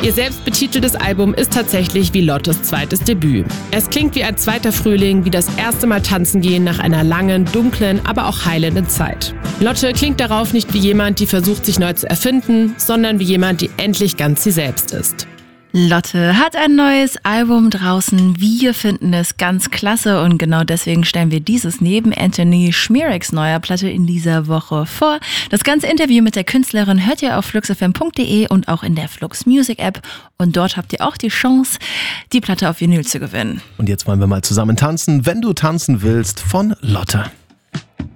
Ihr selbstbetiteltes Album ist tatsächlich wie Lottes zweites Debüt. Es klingt wie ein zweiter Frühling, wie das erste Mal tanzen gehen nach einer langen, dunklen, aber auch heilenden Zeit. Lotte klingt darauf nicht wie jemand, die versucht, sich neu zu erfinden, sondern wie jemand, die endlich ganz sie selbst ist. Lotte hat ein neues Album draußen. Wir finden es ganz klasse und genau deswegen stellen wir dieses neben Anthony Schmiereks neuer Platte in dieser Woche vor. Das ganze Interview mit der Künstlerin hört ihr auf fluxfm.de und auch in der Flux Music App und dort habt ihr auch die Chance, die Platte auf Vinyl zu gewinnen. Und jetzt wollen wir mal zusammen tanzen, wenn du tanzen willst, von Lotte.